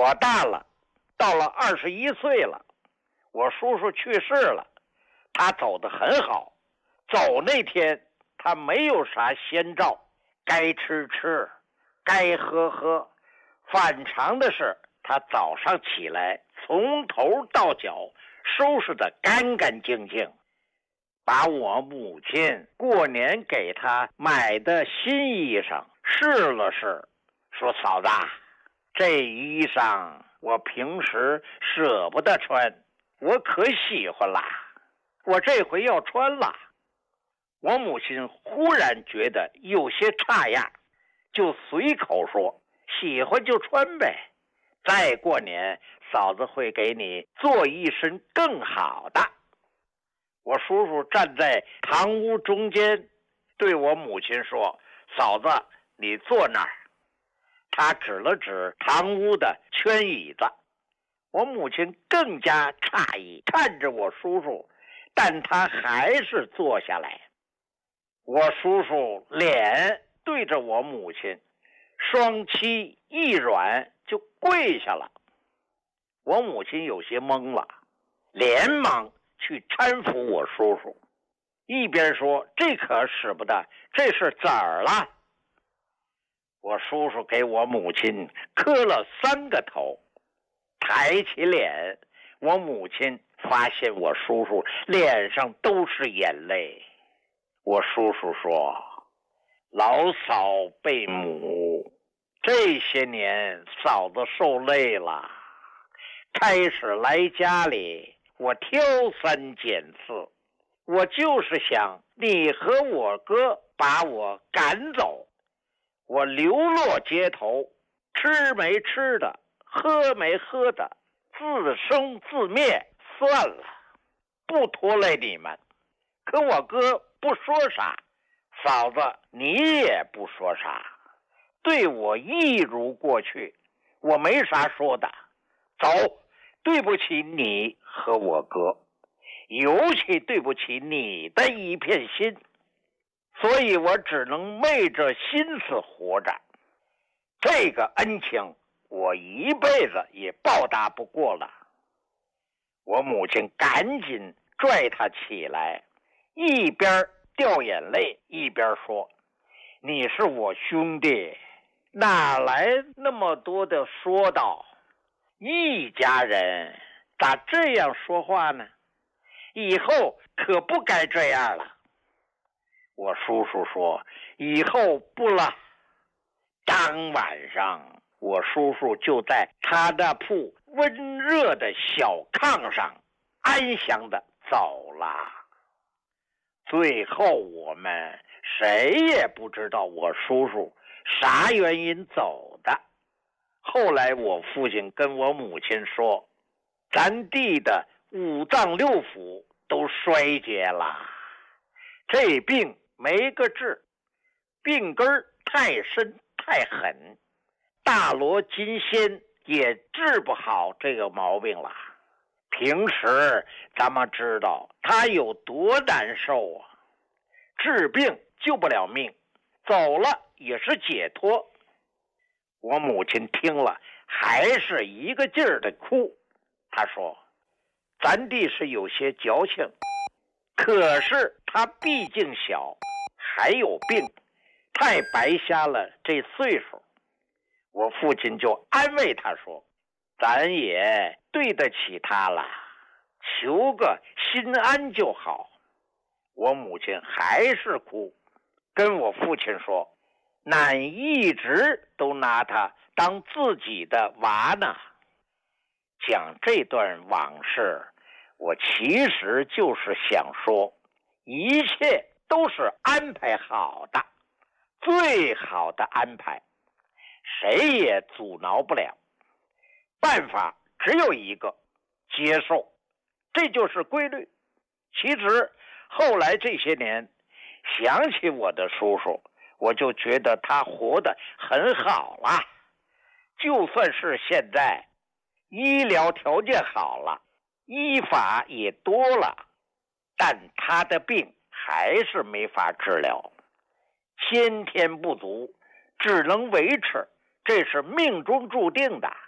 我大了，到了21岁了，我叔叔去世了，他走得很好。走那天他没有啥先兆，该吃吃，该喝喝。反常的是，他早上起来从头到脚收拾得干干净净，把我母亲过年给他买的新衣裳试了试，说：“嫂子，这衣裳我平时舍不得穿，我可喜欢啦，我这回要穿了。”我母亲忽然觉得有些差样，就随口说：“喜欢就穿呗，再过年嫂子会给你做一身更好的。”我叔叔站在堂屋中间，对我母亲说：“嫂子，你坐那儿。”他指了指堂屋的圈椅子。我母亲更加诧异，看着我叔叔，但他还是坐下来。我叔叔脸对着我母亲，双膝一软就跪下了。我母亲有些懵了，连忙去搀扶我叔叔，一边说：“这可使不得，这是怎儿了？”我叔叔给我母亲磕了3个头，抬起脸，我母亲发现我叔叔脸上都是眼泪。我叔叔说：“老嫂背母，这些年嫂子受累了，开始来家里我挑3拣4，我就是想你和我哥把我赶走，我流落街头，吃没吃的，喝没喝的，自生自灭算了，不拖累你们。可我哥不说啥，嫂子你也不说啥，对我一如过去，我没啥说的。走，对不起你和我哥，尤其对不起你的一片心，所以我只能昧着心思活着。这个恩情我一辈子也报答不过了。”我母亲赶紧拽他起来，一边掉眼泪一边说：“你是我兄弟，哪来那么多的说道？一家人咋这样说话呢？以后可不该这样了。”我叔叔说：“以后不了。”当晚上，我叔叔就在他那铺温热的小炕上安详地走了。最后我们谁也不知道我叔叔啥原因走的。后来我父亲跟我母亲说，咱弟的5脏6腑都衰竭了，这病没个治，病根太深太狠，大罗金仙也治不好这个毛病了。平时咱们知道他有多难受啊，治病救不了命，走了也是解脱。我母亲听了还是一个劲儿的哭。她说：“咱弟是有些矫情，可是他毕竟小，还有病，太白瞎了这岁数。”我父亲就安慰他说：“咱也对得起他了，求个心安就好。”我母亲还是哭，跟我父亲说：“俺一直都拿他当自己的娃呢。”讲这段往事，我其实就是想说，一切都是安排好的，最好的安排，谁也阻挠不了。办法只有一个，接受，这就是规律。其实后来这些年想起我的叔叔，我就觉得他活得很好了。就算是现在医疗条件好了，医法也多了，但他的病还是没法治疗，先天不足，只能维持，这是命中注定的。